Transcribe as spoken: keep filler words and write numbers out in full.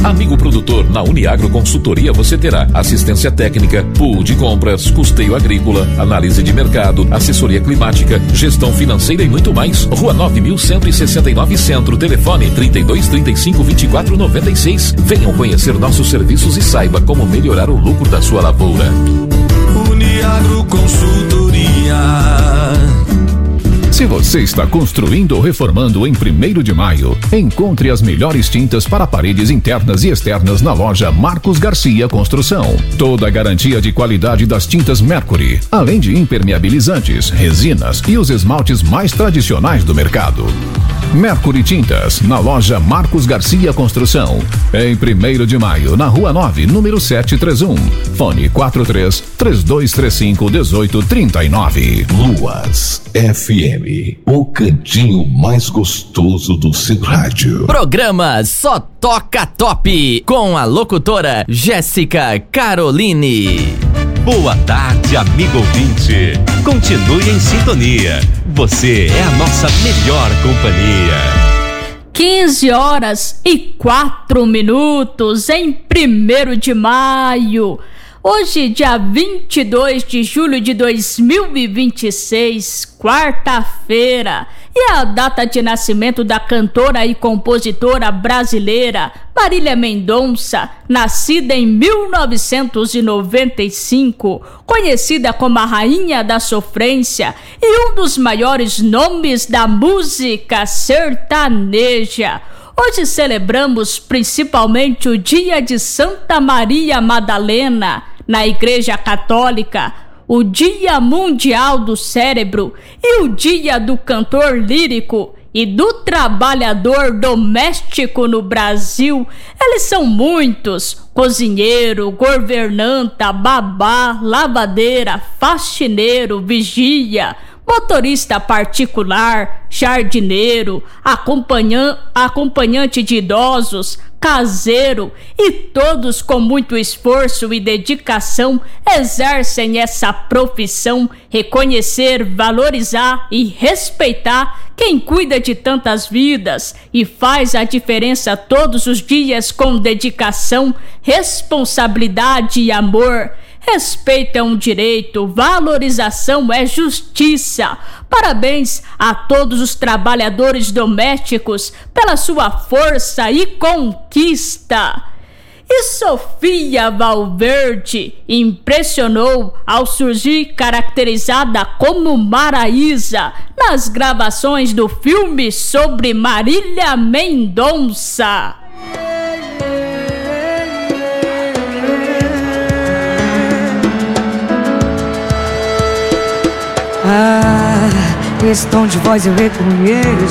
Amigo produtor, na Uniagro Consultoria você terá assistência técnica, pool de compras, custeio agrícola, análise de mercado, assessoria climática, gestão financeira e muito mais. Rua nove mil cento e sessenta e nove Centro, telefone trinta e dois, trinta e cinco, vinte e quatro, noventa e seis. Venham conhecer nossos serviços e saiba como melhorar o lucro da sua lavoura. Uniagro Consultoria. Se você está construindo ou reformando em primeiro de maio, encontre as melhores tintas para paredes internas e externas na loja Marcos Garcia Construção. Toda a garantia de qualidade das tintas Mercury, além de impermeabilizantes, resinas e os esmaltes mais tradicionais do mercado. Mercury Tintas, na loja Marcos Garcia Construção, em primeiro de maio, na Rua nove, número setecentos e trinta e um. Fone quatro três, três dois três cinco, um oito três nove. Luas F M, o cantinho mais gostoso do seu rádio. Programa Só Toca Top, com a locutora Jéssica Caroline. Boa tarde, amigo ouvinte. Continue em sintonia. Você é a nossa melhor companhia. quinze horas e quatro minutos em primeiro de maio. Hoje, dia vinte e dois de julho de dois mil e vinte e seis, quarta-feira, e a data de nascimento da cantora e compositora brasileira Marília Mendonça, nascida em mil novecentos e noventa e cinco, conhecida como a Rainha da Sofrência e um dos maiores nomes da música sertaneja. Hoje celebramos principalmente o dia de Santa Maria Madalena, na Igreja Católica, o Dia Mundial do Cérebro e o Dia do Cantor Lírico e do Trabalhador Doméstico no Brasil. Eles são muitos: cozinheiro, governanta, babá, lavadeira, faxineiro, vigia, motorista particular, jardineiro, acompanhan- acompanhante de idosos, caseiro, e todos com muito esforço e dedicação exercem essa profissão. Reconhecer, valorizar e respeitar quem cuida de tantas vidas e faz a diferença todos os dias com dedicação, responsabilidade e amor. Respeito é um direito, valorização é justiça. Parabéns a todos os trabalhadores domésticos pela sua força e conquista. E Sofia Valverde impressionou ao surgir caracterizada como Maraísa nas gravações do filme sobre Marília Mendonça. Ah, esse tom de voz eu reconheço.